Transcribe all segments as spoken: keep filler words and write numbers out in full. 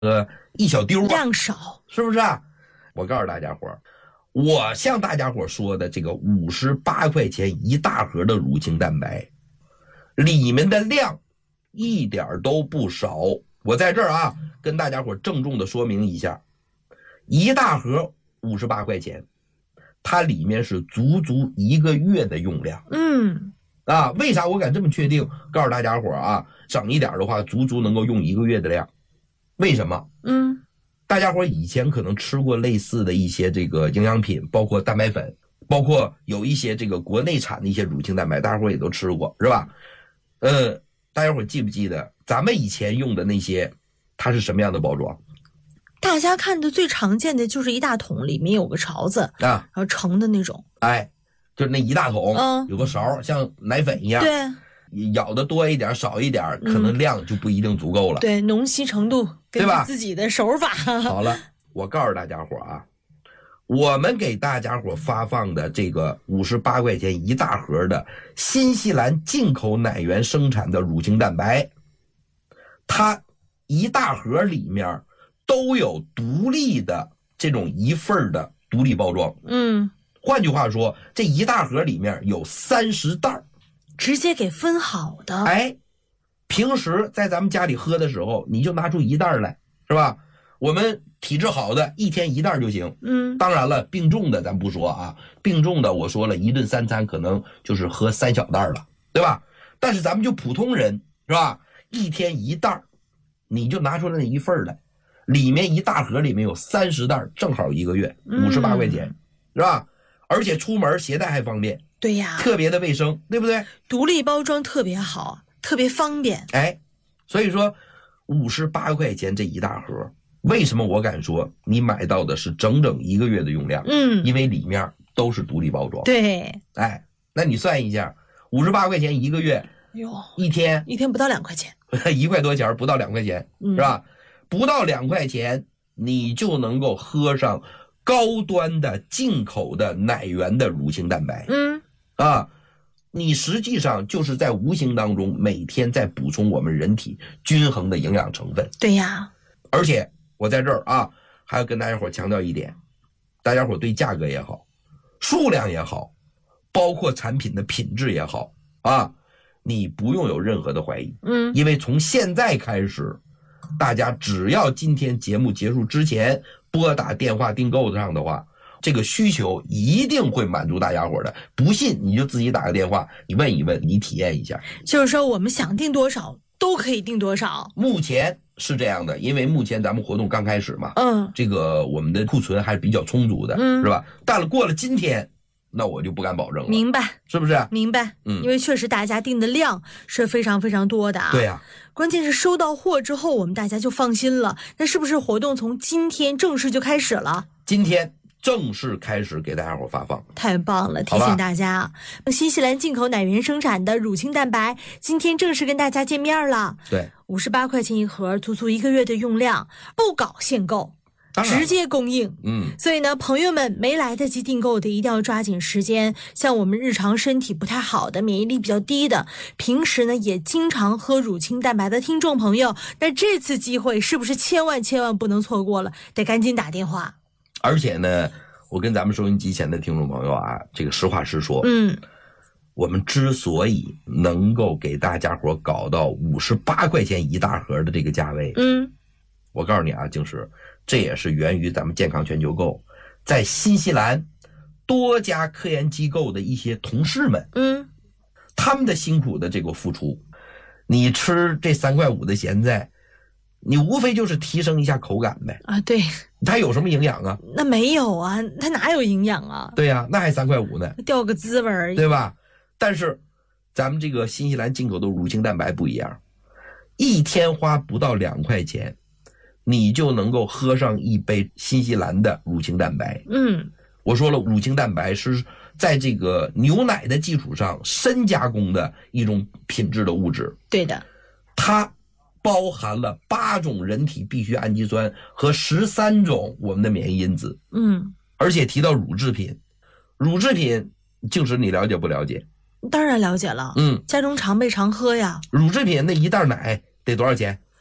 呃一小丢啊， 量少， 是不是啊？我告诉大家伙儿，我向大家伙儿说的这个五十八块钱一大盒的乳清蛋白，里面的量一点都不少。我在这儿啊，跟大家伙儿郑重的说明一下，一大盒五十八块钱，它里面是足足一个月的用量。 嗯， 啊，为啥我敢这么确定？告诉大家伙儿啊，整一点的话，足足能够用一个月的量。为什么？ 嗯， 大家伙儿以前可能吃过类似的一些这个营养品，包括蛋白粉，包括有一些这个国内产的一些乳清蛋白，大家伙儿也都吃过，是吧？呃，大家伙儿记不记得咱们以前用的那些，它是什么样的包装？ 大家看的最常见的就是一大桶，里面有个勺子啊， 然后盛的那种。 哎，就是那一大桶， 嗯， 有个勺，像奶粉一样。 对， 舀的多一点少一点，可能量就不一定足够了。 嗯、对，浓稀程度根据自己的手法。 好了，我告诉大家伙啊，我们给大家伙发放的这个五十八块钱一大盒的新西兰进口奶源生产的乳清蛋白，它一大盒里面都有独立的这种一份的独立包装。 嗯， 换句话说，这一大盒里面有三十袋， 直接给分好的。 哎，平时在咱们家里喝的时候，你就拿出一袋来，是吧？我们体质好的一天一袋就行。 嗯， 当然了，病重的咱不说啊，病重的我说了一顿三餐可能就是喝三小袋了，对吧？但是咱们就普通人，是吧？一天一袋，你就拿出来那一份来，里面一大盒里面有三十袋，正好一个月，五十八块钱，是吧？而且出门携带还方便。 对呀， 特别的卫生，对不对？ 独立包装特别好，特别方便。 哎，所以说五十八块钱这一大盒，为什么我敢说你买到的是整整一个月的用量？ 嗯， 因为里面都是独立包装。 对， 哎，那你算一下，五十八块钱一个月， 哟， 一天一天不到两块钱， 一块多钱，不到两块钱， 嗯、 是吧？不到两块钱，你就能够喝上高端的进口的奶源的乳清蛋白。 嗯。 啊，你实际上就是在无形当中每天在补充我们人体均衡的营养成分。 对呀， 而且我在这儿啊，还要跟大家伙强调一点，大家伙对价格也好，数量也好，包括产品的品质也好啊，你不用有任何的怀疑。 嗯， 因为从现在开始，大家只要今天节目结束之前拨打电话订购上的话，这个需求一定会满足大家伙的，不信你就自己打个电话，你问一问，你体验一下。 就是说我们想订多少都可以订多少。 目前是这样的，因为目前咱们活动刚开始嘛， 嗯， 这个我们的库存还是比较充足的， 嗯， 是吧？但了过了今天，那我就不敢保证了。 明白， 是不是？ 明白， 嗯， 因为确实大家订的量是非常非常多的啊。 对呀、啊， 关键是收到货之后，我们大家就放心了。那是不是活动从今天正式就开始了？ 今天正式开始给大家伙发放， 太棒了！提醒大家，新西兰进口奶源生产的乳清蛋白，今天正式跟大家见面了。 对， 五十八块钱一盒，足足一个月的用量，不搞限购，直接供应。 嗯， 所以呢，朋友们没来得及订购的，一定要抓紧时间。像我们日常身体不太好的、免疫力比较低的，平时呢也经常喝乳清蛋白的听众朋友，那这次机会是不是千万千万不能错过了？得赶紧打电话。 而且呢，我跟咱们收音机前的听众朋友啊，这个实话实说， 嗯， 我们之所以能够给大家伙搞到五十八块钱一大盒的这个价位， 嗯， 我告诉你啊，静石，这也是源于咱们健康全球购在新西兰多家科研机构的一些同事们， 嗯， 他们的辛苦的这个付出。你吃这三块五的咸菜，你无非就是提升一下口感呗。 啊，对， 它有什么营养啊？ 那没有啊，它哪有营养啊？ 对呀、啊，那还三块五呢， 掉个滋味而已， 对吧？但是咱们这个新西兰进口的乳清蛋白不一样，一天花不到两块钱，你就能够喝上一杯新西兰的乳清蛋白。 嗯， 我说了，乳清蛋白是在这个牛奶的基础上深加工的一种品质的物质。 对的， 它包含了八种人体必需氨基酸和十三种我们的免疫因子。 嗯， 而且提到乳制品，乳制品静石你了解不了解？ 当然了解了。 嗯， 家中常备常喝呀。 乳制品那一袋奶得多少钱？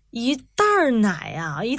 一袋儿奶啊，一